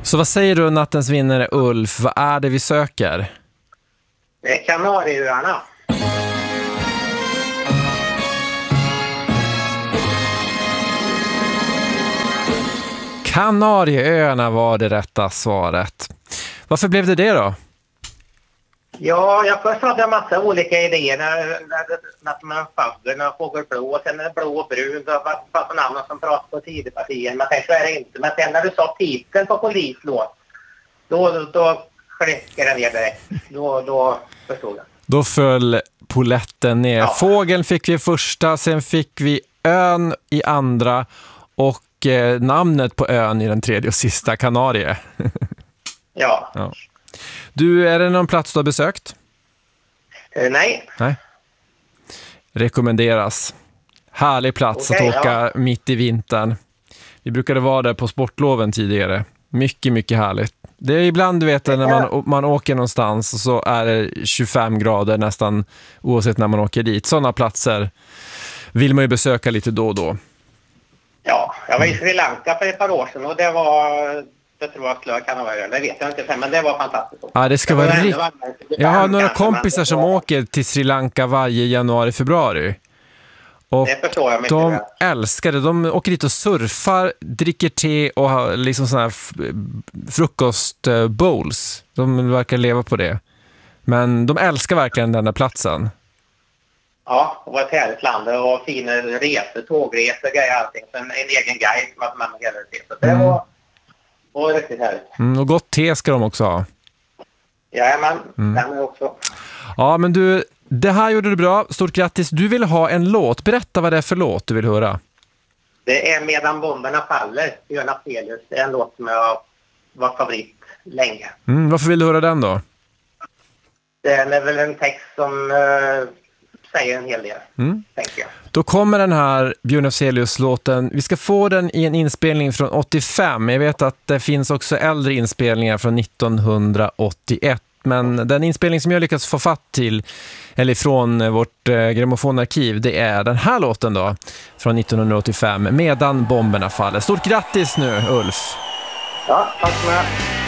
Så vad säger du, nattens vinnare Ulf? Vad är det vi söker? Det är Kanarieöarna. Kanarieöarna var det rätta svaret. Varför blev det då? Ja, jag först hade en massa olika idéer när man fabber, när fågelblå, och sen är det blå och brun, så var det namn som pratar på tidepartier. Men så är det inte. Men sen när du sa titeln på polislåt, då klickade det ner direkt. Då förstod jag. Då föll poletten ner. Ja. Fågeln fick vi första, sen fick vi ön i andra och namnet på ön i den tredje och sista, Kanarie. Ja. Du, är det någon plats du har besökt? Nej. Rekommenderas. Härlig plats att åka mitt i vintern. Vi brukade vara där på sportloven tidigare. Mycket, mycket härligt. Det är ibland, du vet, när man åker någonstans och så är det 25 grader nästan oavsett när man åker dit. Sådana platser vill man ju besöka lite då och då. Ja, jag var i Sri Lanka för ett par år sedan och det var... Jag tror att det vet jag inte, men det var fantastiskt. Ja, det ska vara riktigt. Jag har några kompisar som åker till Sri Lanka varje januari-februari. Och det förstår jag mycket de väl. älskar det. De åker dit och surfar, dricker te och har liksom såna här frukostbowls. De verkar leva på det. Men de älskar verkligen den där platsen. Ja, det var ett härligt land och fina resor, tågresor, grejer, allting. Sen en egen guide som hade med mig hela det. Så det var riktigt härligt. Och gott te ska de också ha. Jajamän, den är också. Ja, men du, det här gjorde du bra. Stort grattis. Du vill ha en låt. Berätta vad det är för låt du vill höra. Det är Medan bomberna faller, Björn Afzelius. Det är en låt som jag var favorit länge. Varför vill du höra den då? Den är väl en text som säger en hel del, tänker jag. Då kommer den här Björn Afzelius-låten. Vi ska få den i en inspelning från 85. Jag vet att det finns också äldre inspelningar från 1981. Men den inspelning som jag lyckats få fatt till, eller från vårt grammofonarkiv, det är den här låten då, från 1985, Medan bomberna faller. Stort grattis nu, Ulf! Ja, tack så mycket.